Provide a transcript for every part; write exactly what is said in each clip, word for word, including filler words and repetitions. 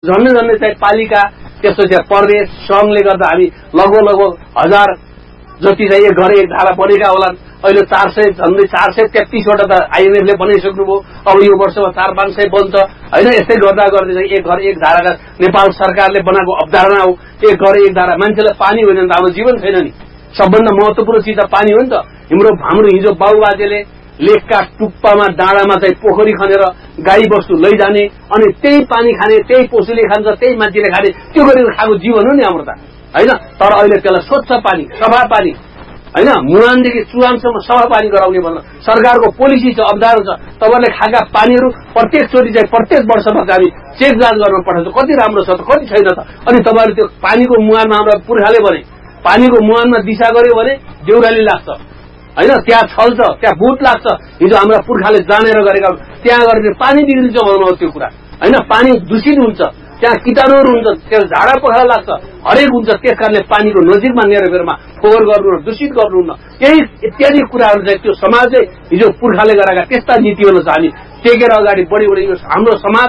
झन्डै झन्डै चाहिँ पालिका त्यसपछि प्रदेश संघले गर्दा हामी लगभग लगभग हजार जति चाहिँ एक घर एक धारा बनेका होलान्। अहिले चार सय झन्डै चार सय तेत्तिसवटा त आइएमएफले बनाइसक्नुभयो। अब यो वर्षमा चार पाँच सय बन्छ होइन। यस्तै गर्दा गर्दै चाहिँ एक घर एक धाराका नेपाल सरकारले बनाएको अवधारणा हो। एक घर एक धारा, मान्छेलाई पानी होइन भने त हाम्रो जीवन छैन नि। सबभन्दा महत्वपूर्ण चिज त पानी हो नि त। हाम्रो हाम्रो हिजो बाबुबाजेले लेकका टुप्पामा डाँडामा चाहिँ पोखरी खनेर गाई बस्तु लैजाने अनि त्यही पानी खाने, त्यही पशुले खान्छ, त्यही मान्छेले खाने, त्यो गरेर खाएको जीवन हो नि हाम्रो त होइन। तर अहिले त्यसलाई स्वच्छ पानी, सफा पानी होइन, मुहानदेखि चुहानसम्म सफा पानी गराउने भनेर सरकारको पोलिसी छ, अवधारणा छ। तपाईँहरूले खाएका पानीहरू प्रत्येक चोटि चाहिँ प्रत्येक वर्षमा हामी चेक जाँच गर्न पठाउँछौँ कति राम्रो छ त कति छैन त। अनि तपाईँहरूले त्यो पानीको मुहानमा हाम्रो पुर्खाले भने पानीको मुहानमा दिशा गर्यो भने देउराली लाग्छ होइन, त्यहाँ छल्छ, त्यहाँ भूत लाग्छ। हिजो हाम्रा पुर्खाले जानेर गरेका त्यहाँ गरेर पानी बिग्रिन्छ भन्नु त्यो कुरा होइन। पानी दूषित हुन्छ, त्यहाँ कीटाणुहरू हुन्छ, त्यहाँ झाडा पखाला लाग्छ, हरेक हुन्छ। त्यस कारणले पानीको नजिकमा नेरबेरमा फोहोर गर्नु, दूषित गर्नुहुन्न, यही इत्यादि कुराहरू चाहिँ त्यो समाजले हिजो पुर्खाले गरेका त्यस्ता नीतिहरू छ। हामी टेकेर अगाडि बढी बढी हाम्रो समाज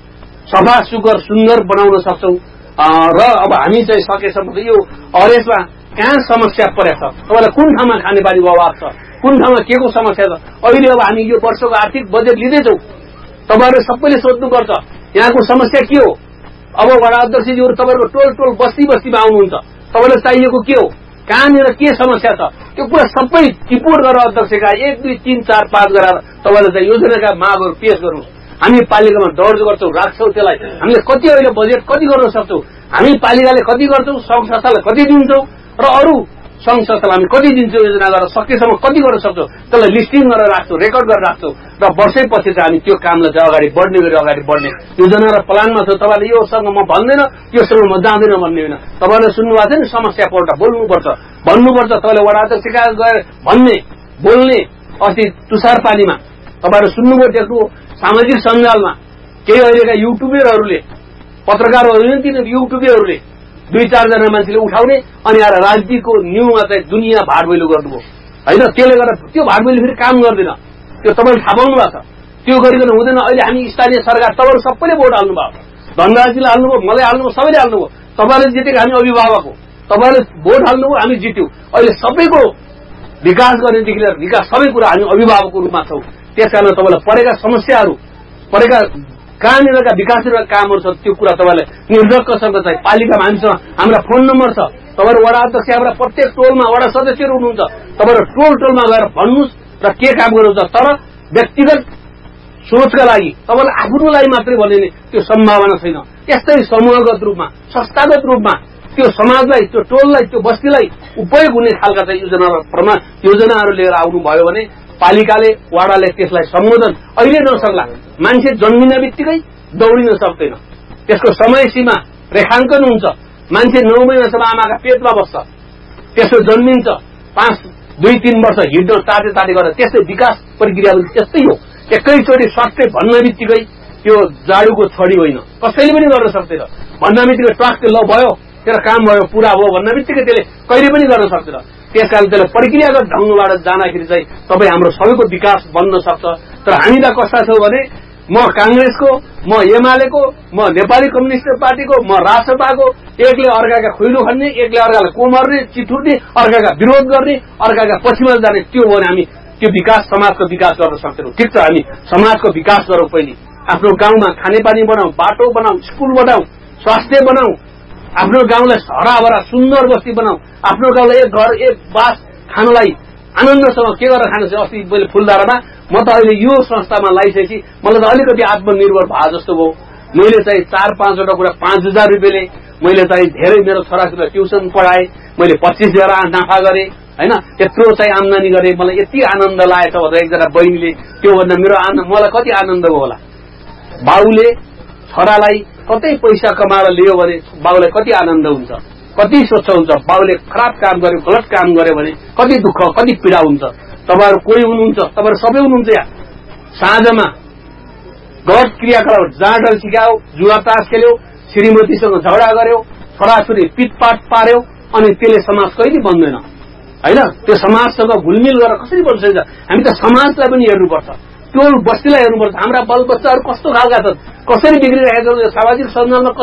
सफा सुग्घर सुन्दर बनाउन सक्छौँ। र अब हामी चाहिँ सकेसम्म यो हरेसमा कहाँ समस्या परेको छ, तपाईँलाई कुन ठाउँमा खानेपानीको अभाव छ, कुन ठाउँमा के को समस्या छ। अहिले अब हामी यो वर्षको आर्थिक बजेट लिँदैछौँ, तपाईँहरूले सबैले सोध्नुपर्छ यहाँको समस्या के हो। अब वडा अध्यक्षजीहरू तपाईँहरूको टोल टोल बस्ती बस्तीमा आउनुहुन्छ, तपाईँलाई चाहिएको के हो, कहाँनिर के समस्या छ, त्यो कुरा सबै टिपोट गरेर अध्यक्षका एक दुई तीन चार पाँच गरेर तपाईँले चाहिँ योजनाका मागहरू पेश गर्नुहोस्। हामी पालिकामा दर्ज गर्छौँ, राख्छौँ त्यसलाई। हामीले कति अहिले बजेट कति गर्न सक्छौँ, हामी पालिकाले कति गर्छौँ, सङ्घ संस्थालाई कति दिन्छौँ र अरू सङ्घ संस्थालाई हामी कति दिन्छौँ योजना गरेर सकेसम्म कति गर्न सक्छौँ त्यसलाई लिस्टिङ गरेर राख्छौँ, रेकर्ड गरेर राख्छौँ। र वर्षैपछि चाहिँ हामी त्यो कामलाई चाहिँ अगाडि बढ्ने गरी अगाडि बढ्ने योजना र प्लानमा छ। तपाईँले योसँग म भन्दैन, योसँग म जाँदैन भन्ने होइन। तपाईँले सुन्नुभएको छ नि समस्या पल्ट बोल्नुपर्छ भन्नुपर्छ। तपाईँले वडा अध्यक्षका गएर भन्ने बोल्ने अस्ति तुषार पानीमा तपाईँहरू सुन्नुभयो, देख्नु सामाजिक सञ्जालमा केही अहिलेका युट्युबरहरूले पत्रकारहरू तिन युट्युबरहरूले दुई चारजना मान्छेले उठाउने अनि आएर राजनीतिको न्यूमा चाहिँ दुनियाँ भाडबैलो गर्नुभयो होइन। त्यसले गर्दा त्यो भाडबैलो फेरि काम गर्दैन, त्यो तपाईँले थाहा पाउनु भएको छ। त्यो गरिकन हुँदैन। अहिले हामी स्थानीय सरकार तपाईँहरू सबैले भोट हाल्नुभयो, धनराजीले हाल्नुभयो, मलाई हाल्नुभयो, सबैले हाल्नुभयो। तपाईँले जितेको हामी अभिभावक हो, तपाईँले भोट हाल्नुभयो, हामी जित्यौँ। अहिले सबैको विकास गर्नेदेखि लिएर विकास सबै कुरा हामी अभिभावकको रूपमा छौँ। त्यसकारण तपाईँलाई परेका समस्याहरू, परेका कहाँनिरका विकासका कामहरू छ त्यो कुरा तपाईँलाई निर्धक्कसँग चाहिँ पालिकामा हामीसँग हाम्रा फोन नम्बर छ। तपाईँहरू वडा अध्यक्ष हाम्रा प्रत्येक टोलमा वडा सदस्यहरू हुनुहुन्छ, तपाईँहरू टोल टोलमा गएर भन्नुहोस् र के काम गर्नुहुन्छ। तर व्यक्तिगत सोचका लागि तपाईँलाई आफ्नो लागि मात्रै भन्ने त्यो सम्भावना छैन। यस्तै समूहगत रूपमा संस्थागत रूपमा त्यो समाजलाई, त्यो टोललाई, त्यो बस्तीलाई उपयोग हुने खालका चाहिँ योजना प्रमाण योजनाहरू लिएर आउनुभयो भने पालिकाले वाडाले त्यसलाई सम्बोधन अहिले नसक्ला। मान्छे जन्मिन बित्तिकै दौडिन सक्दैन, त्यसको समय सीमा रेखाङ्कन हुन्छ। मान्छे नौ महिनासम्म आमाका पेटमा बस्छ, त्यसो जन्मिन्छ, पाँच दुई तीन वर्ष हिँड्न ताते ताते गरेर त्यस्तै विकास प्रक्रिया पनि त्यस्तै हो। एकैचोटि स्वास्थ्य भन्न बित्तिकै त्यो जाडुको छडी होइन, कसैले पनि गर्न सक्दैन। भन्न बित्तिकै स्वास्थ्य ल भयो, तेरो काम भयो, पूरा भयो भन्न बित्तिकै त्यसले कहिले पनि गर्न सक्दैन। त्यसकारण त्यसलाई प्रक्रियागत ढङ्गबाट जाँदाखेरि चाहिँ तपाईँ हाम्रो सबैको विकास बन्न सक्छ। तर हामीलाई कस्ता छौँ भने म कांग्रेसको, म एमालेको, म नेपाली कम्युनिस्ट पार्टीको, म राजसभाको, एकले अर्काका खुइलो खन्ने, एकले अर्कालाई कोमर्ने, चिठुर्ने, अर्काका विरोध गर्ने, अर्काका पछिमा जाने, त्यो भने हामी त्यो विकास समाजको विकास गर्न सक्दैनौँ। ठिक छ, हामी समाजको विकास गरौँ। पहिले आफ्नो गाउँमा खानेपानी बनाऊ, बाटो बनाऊ, स्कुल बनाऊ, स्वास्थ्य बनाऊ, आफ्नो गाउँलाई हराभरा सुन्दर बस्ती बनाऊ, आफ्नो गाउँलाई एक घर एक बास खानलाई आनन्दसँग के गरेर खानु छ। अस्ति मैले फुलधारामा म त अहिले यो संस्थामा लगाइसकेपछि मलाई त अलिकति आत्मनिर्भर भए जस्तो भयो। मैले चाहिँ चार पाँचवटा कुरा पाँच हजार रुपियाँले मैले चाहिँ धेरै मेरो छोराछोरीलाई ट्युसन पढाएँ, मैले पच्चिस हजार नाफा गरेँ होइन। त्यत्रो चाहिँ आम्दानी गरेँ, मलाई यति आनन्द लागेछ भनेर एकजना बहिनीले, त्योभन्दा मेरो आनन्द मलाई कति आनन्द भयो होला। बाउले छोरालाई कतै पैसा कमाएर लियो भने बाउलाई कति आनन्द हुन्छ, कति स्वच्छ हुन्छ। बाउले खराब काम गर्यो, गलत काम गर्यो भने कति दुःख कति पीडा हुन्छ। तपाईँहरू कोही हुनुहुन्छ, तपाईँहरू सबै हुनुहुन्छ यहाँ, साँझमा गलत क्रियाकलाप जाँडल सिकायो, जुवा तास खेल्यो, श्रीमतीसँग झगडा गर्यो, छोराछोरी पिटपाट पार्यो, अनि त्यसले समाज कहिले बन्दैन होइन। त्यो समाजसँग घुलमिल गरेर कसरी बन्छ। हामी त समाजलाई पनि हेर्नुपर्छ, टोल बस्तीलाई हेर्नुपर्छ। हाम्रा बाल बच्चाहरू कस्तो खालका छन्, कसरी बिग्रिरहेका छन्, सामाजिक सञ्जालमा